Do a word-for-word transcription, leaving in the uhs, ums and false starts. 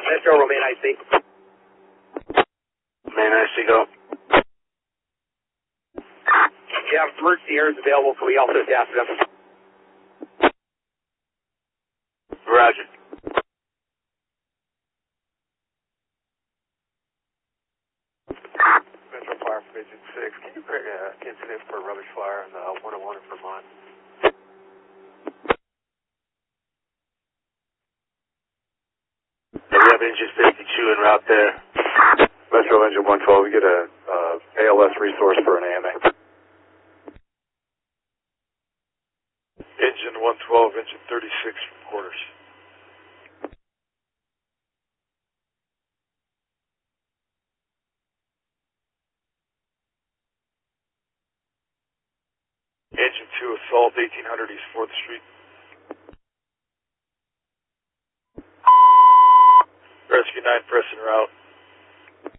Metro, remain I C. Remain I C, go. Yeah, emergency air is available. Can we also adapt them? Roger. Metro Fire from Agent six. Can you create an incident for a rubbish fire on the one oh one in Vermont? Yeah, we have engine fifty-two en route there. Metro Engine one twelve, we get a uh, A L S resource for an A M A. Engine one twelve, engine thirty-six from quarters. Engine two, assault, eighteen hundred East fourth Street. Rescue nine, press en route.